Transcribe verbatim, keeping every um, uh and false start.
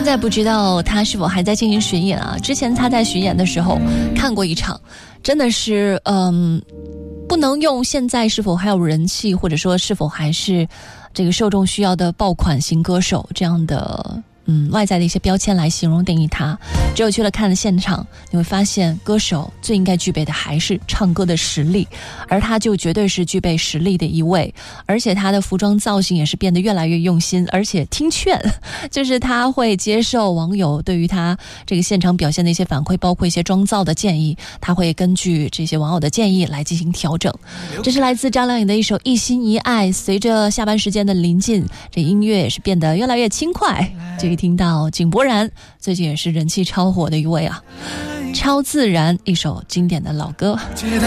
现在不知道他是否还在进行巡演啊？之前他在巡演的时候看过一场，真的是嗯，不能用现在是否还有人气，或者说是否还是这个受众需要的爆款型歌手这样的嗯外在的一些标签来形容定义他。只有去了看了现场，你会发现歌手最应该具备的还是唱歌的实力，而他就绝对是具备实力的一位。而且他的服装造型也是变得越来越用心，而且听劝，就是他会接受网友对于他这个现场表现的一些反馈，包括一些妆造的建议，他会根据这些网友的建议来进行调整。这是来自张靓颖的一首《一心一爱》。随着下班时间的临近，这音乐也是变得越来越轻快。这个听到井柏然最近也是人气超火的一位啊，超自然，一首经典的老歌。